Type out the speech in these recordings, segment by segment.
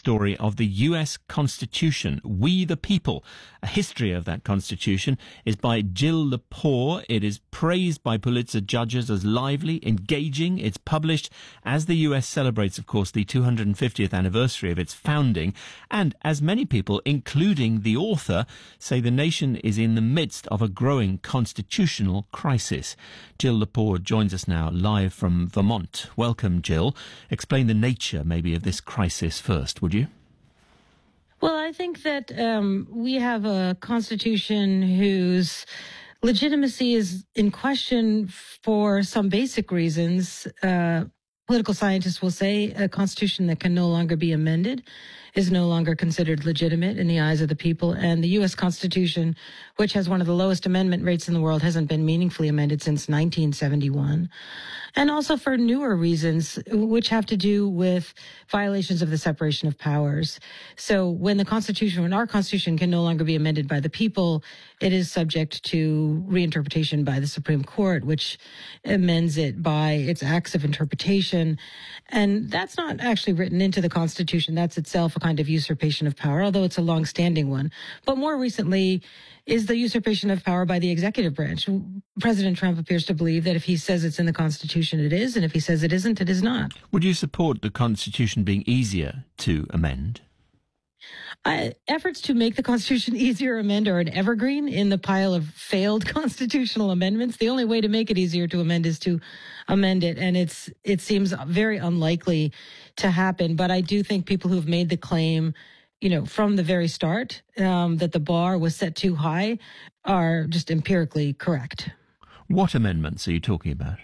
story of the U.S. Constitution, We the People. A history of that Constitution is by Jill Lepore. It is praised by Pulitzer judges as lively, engaging. It's published as the U.S. celebrates, of course, the 250th anniversary of its founding. And as many people, including the author, say the nation is in the midst of a growing constitutional crisis. Jill Lepore joins us now live from Vermont. Welcome, Jill. Explain the nature, maybe, of this crisis first, would you? Well, I think that we have a constitution whose legitimacy is in question for some basic reasons. Political scientists will say a constitution that can no longer be amended is no longer considered legitimate in the eyes of the people. And the U.S. Constitution, which has one of the lowest amendment rates in the world, hasn't been meaningfully amended since 1971. And also for newer reasons, which have to do with violations of the separation of powers. So when our Constitution can no longer be amended by the people, it is subject to reinterpretation by the Supreme Court, which amends it by its acts of interpretation. And that's not actually written into the Constitution. That's itself a kind of usurpation of power, although it's a long-standing one. But more recently is the usurpation of power by the executive branch. President Trump appears to believe that if he says it's in the Constitution, it is, and if he says it isn't, it is not. Would you support the Constitution being easier to amend? Efforts to make the Constitution easier to amend are an evergreen in the pile of failed constitutional amendments. The only way to make it easier to amend is to amend it, and it seems very unlikely to happen. But I do think people who have made the claim, from the very start, that the bar was set too high are just empirically correct. What amendments are you talking about?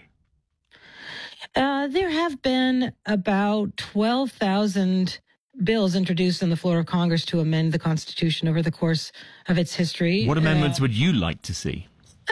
There have been about 12,000 bills introduced on the floor of Congress to amend the Constitution over the course of its history. What amendments would you like to see?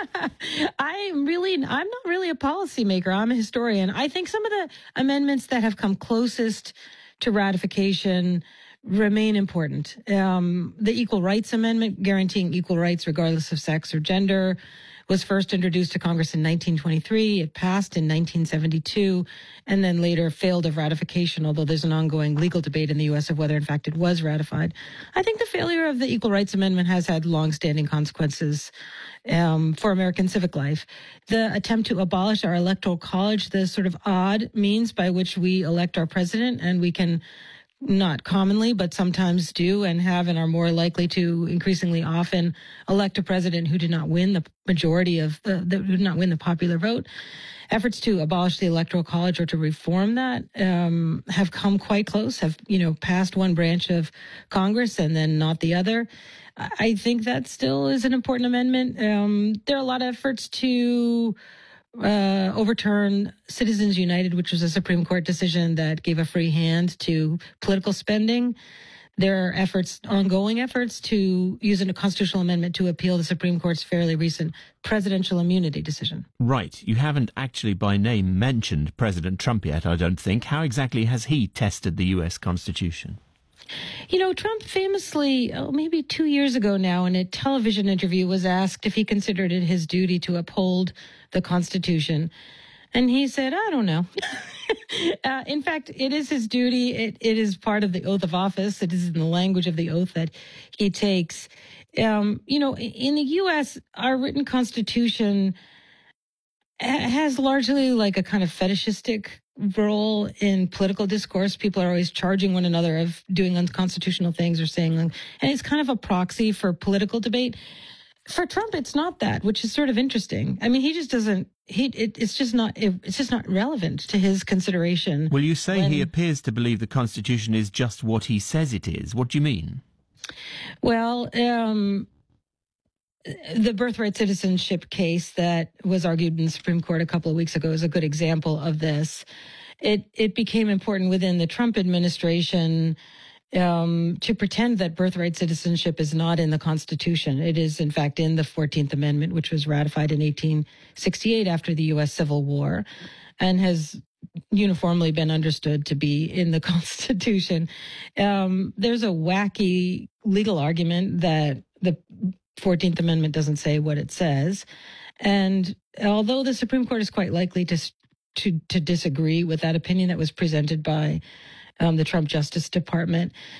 I'm not really a policymaker. I'm a historian. I think some of the amendments that have come closest to ratification remain important. The Equal Rights Amendment, guaranteeing equal rights regardless of sex or gender, was first introduced to Congress in 1923. It passed in 1972 and then later failed of ratification, although there's an ongoing legal debate in the U.S. of whether, in fact, it was ratified. I think the failure of the Equal Rights Amendment has had longstanding consequences for American civic life. The attempt to abolish our electoral college, the sort of odd means by which we elect our president, and we can not commonly, but sometimes do and have and are more likely to increasingly often elect a president who did not win the majority of who did not win the popular vote. Efforts to abolish the Electoral College or to reform that have come quite close, have, passed one branch of Congress and then not the other. I think that still is an important amendment. There are a lot of efforts to overturn Citizens United, which was a Supreme Court decision that gave a free hand to political spending. There are ongoing efforts to use a constitutional amendment to appeal the Supreme Court's fairly recent presidential immunity decision. Right. You haven't actually by name mentioned President Trump yet, I don't think. How exactly has he tested the U.S. Constitution? Trump famously, maybe 2 years ago now, in a television interview, was asked if he considered it his duty to uphold the Constitution. And he said, I don't know. In fact, it is his duty. It is part of the oath of office. It is in the language of the oath that he takes. In the U.S., our written Constitution has largely like a kind of fetishistic role in political discourse. People are always charging one another of doing unconstitutional things or saying, and it's kind of a proxy for political debate. For Trump, it's not that, which is sort of interesting. I mean, he just doesn't. It's just not relevant to his consideration. Well, you say he appears to believe the Constitution is just what he says it is. What do you mean? Well, the birthright citizenship case that was argued in the Supreme Court a couple of weeks ago is a good example of this. It became important within the Trump administration to pretend that birthright citizenship is not in the Constitution. It is, in fact, in the 14th Amendment, which was ratified in 1868 after the U.S. Civil War and has uniformly been understood to be in the Constitution. There's a wacky legal argument that the 14th Amendment doesn't say what it says. And although the Supreme Court is quite likely to disagree with that opinion that was presented by the Trump Justice Department,